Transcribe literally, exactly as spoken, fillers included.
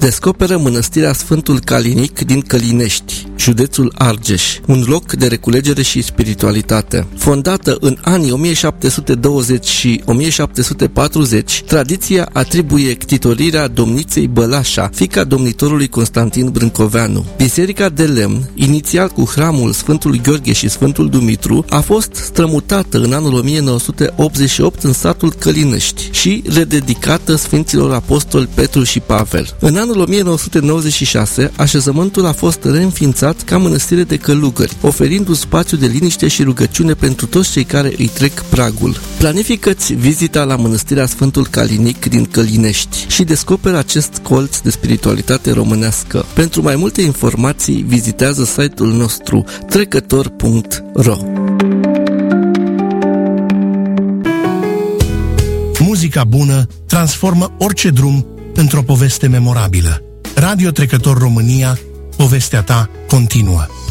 descoperă mănăstirea Sfântul Calinic din Călinești, județul Argeș, un loc de reculegere și spiritualitate. Fondată în anii o mie șapte sute douăzeci și o mie șapte sute patruzeci, tradiția atribuie ctitorirea domniței Bălașa, fiica domnitorului Constantin Brâncoveanu. Biserica de lemn, inițial cu hramul Sfântul Gheorghe și Sfântul Dumitru, a fost strămutată în anul o mie nouă sute optzeci și opt în satul Călinești și rededicată Sfinților Apostoli Petru și Pavel. În anul o mie nouă sute nouăzeci și șase, așezământul a fost reînființat ca mănăstire de călugări, oferind un spațiu de liniște și rugăciune pentru toți cei care îi trec pragul. Planifică-ți vizita la mănăstirea Sfântul Calinic din Călinești și descoperă acest colț de spiritualitate românească. Pentru mai multe informații, vizitează site-ul nostru trecător punct ro. Muzica bună transformă orice drum într-o poveste memorabilă. Radio Trecător România, povestea ta continuă.